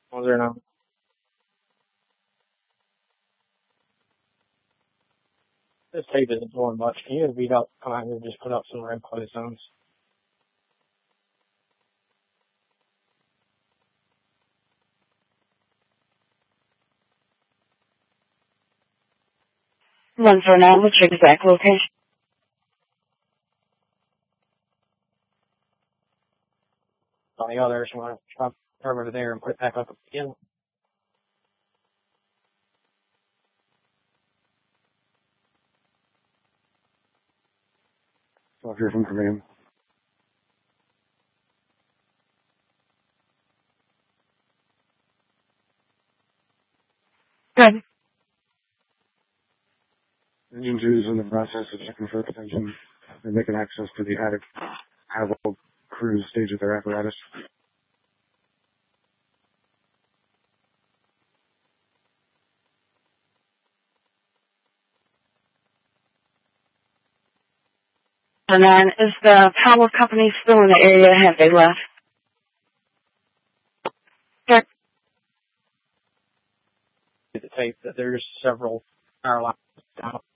Was there no? This tape isn't doing much. Can you beat up, come out here and just put up some red close zones? One for now, what's your exact location? On the other, so I'm going to try over there and put it back up again. So here from command. Good. Engine 2 is in the process of checking for extension and making access to the attic. Have all crews stage at their apparatus. And then, is the power company still in the area? Have they left? Sure. The tape that there's several power lines down